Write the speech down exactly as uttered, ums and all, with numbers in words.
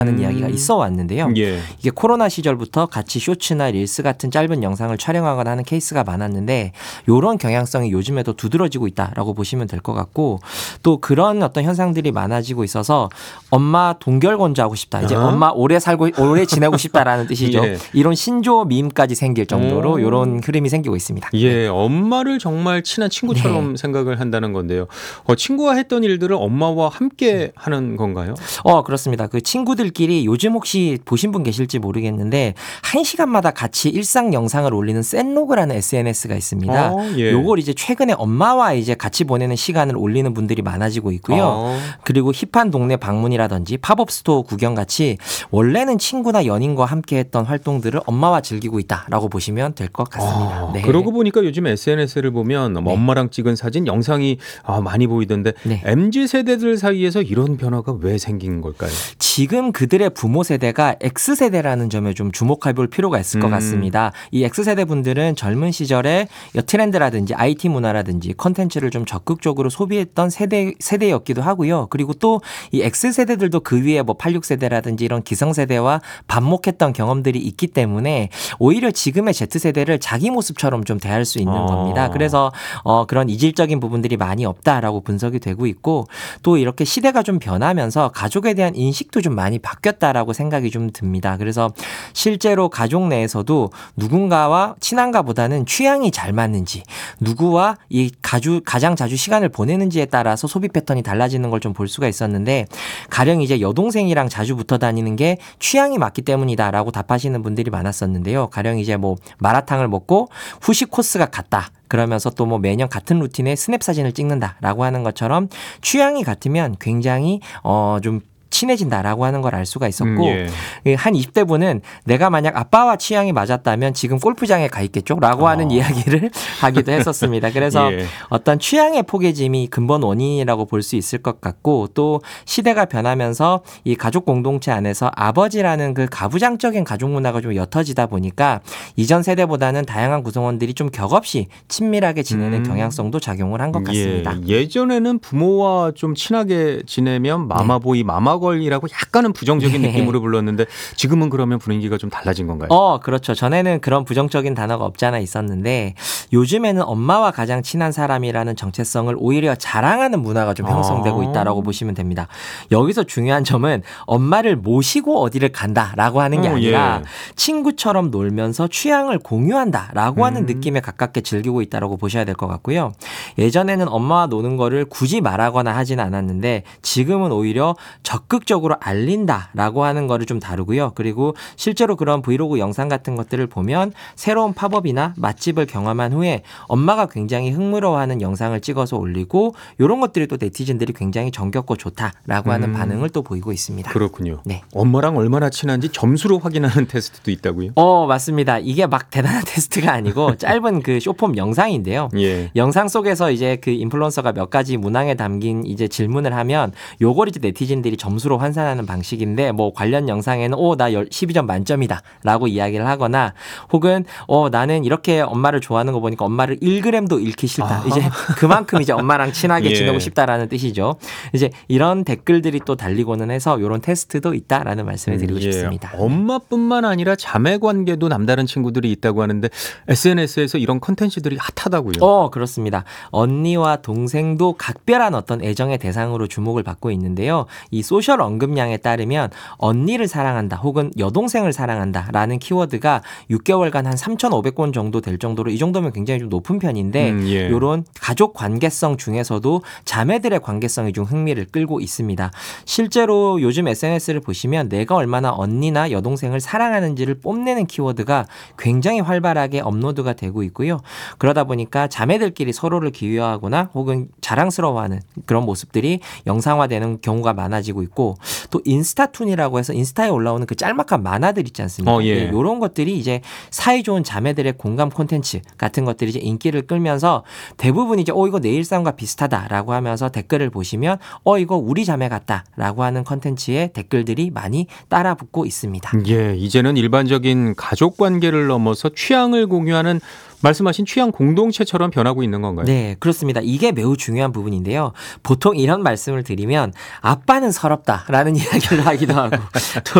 하는 음. 이야기가 있어 왔는데요. 예. 이게 코로나 시절부터 같이 쇼츠나 릴스 같은 짧은 영상을 촬영하거나 하는 케이스가 많았는데 이런 경향성이 요즘에도 두드러지고 있다라고 보시면 될 것 같고 또 그런 어떤 현상들이 많아지고 있어서 엄마 동결건조하고 싶다. 이제 어? 엄마 오래 살고 오래 지내고 싶다라는 뜻이죠. 예. 이런 신조어 밈까지 생길 정도로 오. 이런 흐름이 생기고 있습니다. 예, 엄마를 정말 친한 친구처럼 네. 생각을 한다는 건데요. 어, 친구가 했던 일들을 엄마와 함께 하는 건가요? 어, 그렇습니다. 그 친구들끼리 요즘 혹시 보신 분 계실지 모르겠는데 한 시간마다 같이 일상 영상을 올리는 샌로그라는 에스엔에스가 있습니다. 어, 예. 요걸 이제 최근에 엄마와 이제 같이 보내는 시간을 올리는 분들이 많아지고 있고요. 어. 그리고 힙한 동네 방문이라든지 팝업 스토어 구경 같이 원래는 친구나 연인과 함께 했던 활동들을 엄마와 즐기고 있다라고 보시면 될 것 같습니다. 아, 네. 그러고 보니까 요즘 에스엔에스를 보면 뭐 네. 엄마랑 찍은 사진, 영상이 아, 많이 보이던데 네. 엠지 세대들 사이에서 이런 변화가 왜 생긴 걸까요? 지금 그들의 부모 세대가 X세대라는 점에 좀 주목해 볼 필요가 있을 것 음. 같습니다. 이 X세대 분들은 젊은 시절에 트렌드라든지 아이티 문화라든지 컨텐츠를 좀 적극적으로 소비했던 세대, 세대였기도 하고요. 그리고 또 이 X세대들도 그 위에 뭐 팔십육 세대라든지 이런 기성세대와 반목했던 경험들이 있기 때문에 오히려 지금의 Z세대를 자기 모습처럼 좀 대할 수 있는 아. 겁니다. 그래서 어, 그런 이질적인 부분들이 많이 없다라고 분석이 되고 있고 또 이렇게 시대가 좀 변하면서 가족에 대한 인식도 좀 많이 바뀌었다라고 생각이 좀 듭니다. 그래서 실제로 가족 내에서도 누군가와 친한가보다는 취향이 잘 맞는지 누구와 이 가주, 가장 자주 시간을 보내는지에 따라서 소비 패턴이 달라지는 걸 좀 볼 수가 있었는데 가령 이제 여동생이랑 자주 붙어 다니는 게 취향이 맞기 때문이다라고 답하시는 분들이 많았었는데요. 가령 이제 뭐 마라탕을 먹고 후식 코스가 같다. 그러면서 또 뭐 매년 같은 루틴에 스냅 사진을 찍는다라고 하는 것처럼 취향이 같으면 굉장히 어 좀 친해진다라고 하는 걸 알 수가 있었고 음, 예. 한 이십 대 분은 내가 만약 아빠와 취향이 맞았다면 지금 골프장에 가 있겠죠? 라고 하는 아. 이야기를 하기도 했었습니다. 그래서 예. 어떤 취향의 포개짐이 근본 원인이라고 볼 수 있을 것 같고 또 시대가 변하면서 이 가족 공동체 안에서 아버지라는 그 가부장적인 가족 문화가 좀 옅어지다 보니까 이전 세대보다는 다양한 구성원들이 좀 격없이 친밀하게 지내는 음. 경향성도 작용을 한 것 같습니다. 예, 예전에는 부모와 좀 친하게 지내면 마마보이, 마마걸이라고 약간은 부정적인 네. 느낌으로 불렀는데 지금은 그러면 분위기가 좀 달라진 건가요? 어, 그렇죠. 전에는 그런 부정적인 단어가 없잖아 있었는데 요즘에는 엄마와 가장 친한 사람이라는 정체성을 오히려 자랑하는 문화가 좀 형성되고 아. 있다라고 보시면 됩니다. 여기서 중요한 점은 엄마를 모시고 어디를 간다라고 하는 게 어, 아니라 예. 친구처럼 놀면서 취향을 공유한다라고 하는 음. 느낌에 가깝게 즐기고 있다라고 보셔야 될 것 같고요. 예전에는 엄마와 노는 거를 굳이 말하거나 하진 않았는데 지금은 오히려 적극적으로 알린다라고 하는 거를 좀 다루고요. 그리고 실제로 그런 브이로그 영상 같은 것들을 보면 새로운 팝업이나 맛집을 경험한 후에 엄마가 굉장히 흥미로워하는 영상을 찍어서 올리고 이런 것들이 또 네티즌들이 굉장히 정겹고 좋다라고 하는 음. 반응을 또 보이고 있습니다. 그렇군요. 네. 엄마랑 얼마나 친한지 점수로 확인하는 테스트도 있다고요? 어, 맞습니다. 이게 막 대단한 테스트가 아니고 짧은 그 쇼폼 영상인데요. 예. 영상 속에서 이제 그 인플루언서가 몇 가지 문항에 담긴 이제 질문을 하면 요걸 이제 네티즌들이 점수로 환산하는 방식인데 뭐 관련 영상에는 오, 나 십이 점 만점이다 라고 이야기를 하거나 혹은 어, 나는 이렇게 엄마를 좋아하는 거 보니까 엄마를 일 그램도 잃기 싫다. 아. 이제 그만큼 이제 엄마랑 친하게 예. 지내고 싶다라는 뜻이죠. 이제 이런 댓글들이 또 달리고는 해서 이런 테스트도 있다라는 말씀을 드리고 예. 싶습니다. 엄마뿐만 아니라 자매 관계도 남다른 친구들이 있다고 하는데 에스엔에스에서 이런 컨텐츠들이 핫하다고요? 어, 그렇습니다. 언니와 동생도 각별한 어떤 애정의 대상으로 주목을 받고 있는데요. 이 소셜 언급량에 따르면 언니를 사랑한다 혹은 여동생을 사랑한다라는 키워드가 육 개월간 한 삼천오백 건 정도 될 정도로 이 정도면 굉장히 좀 높은 편인데 음, 예. 이런 가족 관계성 중에서도 자매들의 관계성이 좀 흥미를 끌고 있습니다. 실제로 요즘 에스엔에스를 보시면 내가 얼마나 언니나 여동생을 사랑하는지를 뽐내는 키워드가 굉장히 활발하게 업로드가 되고 있고요. 그러다 보니까 자매들끼리 서로를 기여하거나 혹은 자랑스러워하는 그런 모습들이 영상화되는 경우가 많아지고 있고 또 인스타툰이라고 해서 인스타에 올라오는 그 짤막한 만화들 있지 않습니까? 어, 예. 예, 이런 것들이 이제 사이좋은 자매들의 공감 콘텐츠 같은 것들이 이제 인기를 끌면서 대부분 이제 어 이거 내 일상과 비슷하다라고 하면서 댓글을 보시면 어 이거 우리 자매 같다라고 하는 콘텐츠에 댓글들이 많이 따라붙고 있습니다. 예, 이제는 일반적인 가족 관계를 넘어서 취향을 공유하는 말씀하신 취향 공동체처럼 변하고 있는 건가요? 네, 그렇습니다. 이게 매우 중요한 부분인데요. 보통 이런 말씀을 드리면 아빠는 서럽다라는 이야기를 하기도 하고 또